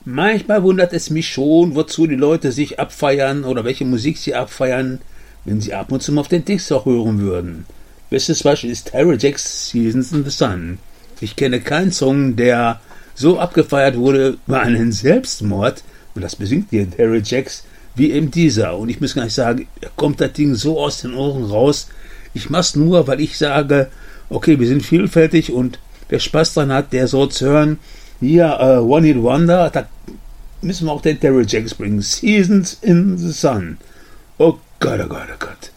Manchmal wundert es mich schon, wozu die Leute sich abfeiern oder welche Musik sie abfeiern, wenn sie ab und zu mal auf den Text auch hören würden. Bestes Beispiel ist Terry Jacks Seasons in the Sun. Ich kenne keinen Song, der so abgefeiert wurde über einen Selbstmord, und das besingt hier Terry Jacks, wie eben dieser. Und ich muss gar nicht sagen, er kommt das Ding so aus den Ohren raus. Ich mach's nur, weil ich sage, okay, wir sind vielfältig und wer Spaß dran hat, der soll's hören. Hier, One Hit Wonder, da müssen wir auch den Terry Jacks bringen. Seasons in the Sun. Oh Gott, oh Gott, oh Gott.